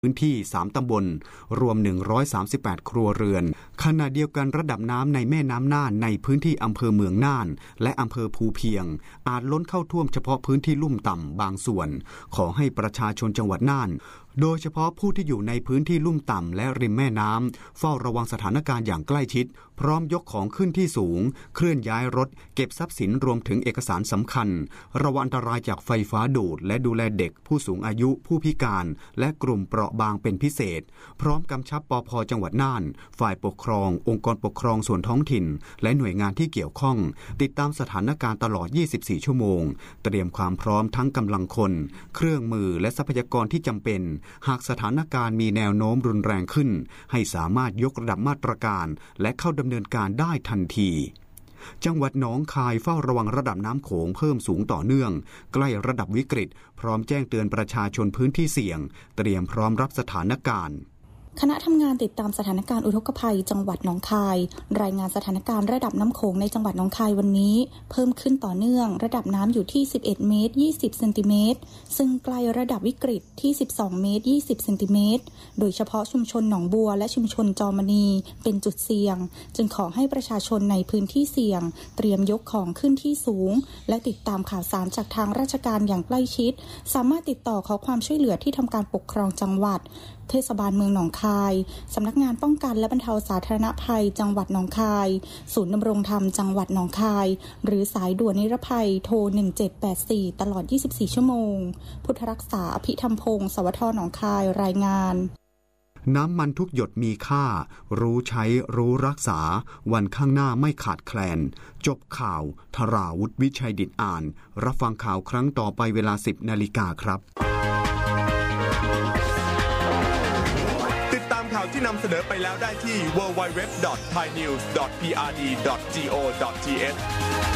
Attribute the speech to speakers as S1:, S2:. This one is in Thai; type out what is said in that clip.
S1: พื้นที่3ตำบลรวม138ครัวเรือนขณะเดียวกันระดับน้ำในแม่น้ำน่านในพื้นที่อำเภอเมืองน่านและอำเภอภูเพียงอาจล้นเข้าท่วมเฉพาะพื้นที่ลุ่มต่ำบางส่วนขอให้ประชาชนจังหวัดน่านโดยเฉพาะผู้ที่อยู่ในพื้นที่ลุ่มต่ำและริมแม่น้ำเฝ้าระวังสถานการณ์อย่างใกล้ชิดพร้อมยกของขึ้นที่สูงเคลื่อนย้ายรถเก็บทรัพย์สินรวมถึงเอกสารสำคัญระวังอันตรายจากไฟฟ้าดูดและดูแลเด็กผู้สูงอายุผู้พิการและกลุ่มเปราะบางเป็นพิเศษพร้อมกำชับปภ.จังหวัดน่านฝ่ายปกครององค์กรปกครองส่วนท้องถิ่นและหน่วยงานที่เกี่ยวข้องติดตามสถานการณ์ตลอด24ชั่วโมงเตรียมความพร้อมทั้งกำลังคนเครื่องมือและทรัพยากรที่จำเป็นหากสถานการณ์มีแนวโน้มรุนแรงขึ้นให้สามารถยกระดับมาตรการและเข้าดำเนินการได้ทันทีจังหวัดหนองคายเฝ้าระวังระดับน้ำโขงเพิ่มสูงต่อเนื่องใกล้ระดับวิกฤตพร้อมแจ้งเตือนประชาชนพื้นที่เสี่ยงเตรียมพร้อมรับสถานการณ์
S2: คณะทำงานติดตามสถานการณ์อุทกภัยจังหวัดหนองคายรายงานสถานการณ์ระดับน้ำโขงในจังหวัดหนองคายวันนี้เพิ่มขึ้นต่อเนื่องระดับน้ำอยู่ที่11เมตร20เซนติเมตรซึ่งใกล้ระดับวิกฤตที่12เมตร20เซนติเมตรโดยเฉพาะชุมชนหนองบัวและชุมชนจอมณีเป็นจุดเสี่ยงจึงขอให้ประชาชนในพื้นที่เสี่ยงเตรียมยกของขึ้นที่สูงและติดตามข่าวสารจากทางราชการอย่างใกล้ชิดสามารถติดต่อขอความช่วยเหลือที่ทำการปกครองจังหวัดเทศบาลเมืองหนองคายสำนักงานป้องกันและบรรเทาสาธารณภัยจังหวัดหนองคายศูนย์ดำรงธรรมจังหวัดหนองคายหรือสายด่วนนิรภัยโทร1784ตลอด24ชั่วโมงพุทธรักษาอภิธรรมพงศ์สวทหนองคายรายงาน
S1: น้ำมันทุกหยดมีค่ารู้ใช้รู้รักษาวันข้างหน้าไม่ขาดแคลนจบข่าวธราวุฒิวิชัยดิษฐ์อ่านรับฟังข่าวครั้งต่อไปเวลา 10:00 น.ครับ
S3: ข่าวที่นำเสนอไปแล้วได้ที่ www.thainews.prd.go.th